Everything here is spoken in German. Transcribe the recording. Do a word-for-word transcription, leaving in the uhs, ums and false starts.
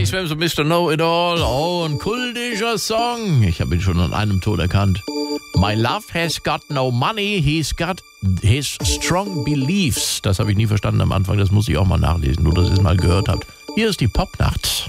X-Fams und Mister Know-It-All. Oh, ein kultischer Song. Ich habe ihn schon an einem Ton erkannt. My love has got no money, he's got his strong beliefs. Das habe ich nie verstanden am Anfang, das muss ich auch mal nachlesen, nur dass ihr es mal gehört habt. Hier ist die Popnacht.